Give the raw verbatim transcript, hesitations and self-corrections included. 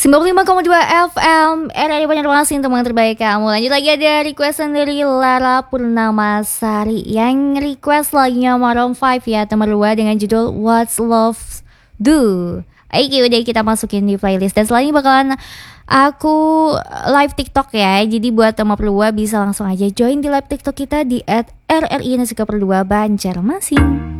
sembilan puluh lima koma dua F M R R I Banjarmasin, teman terbaik kamu. Lanjut lagi ada requestan dari Lara Purnamasari yang request lagunya Maroon five ya, teman dua dengan judul What's Love Do. Oke, udah kita masukin di playlist. Dan selanjutnya bakalan aku live TikTok ya. Jadi buat teman berdua bisa langsung aja join di live TikTok kita di at R R I Nasika Berdua Banjarmasin.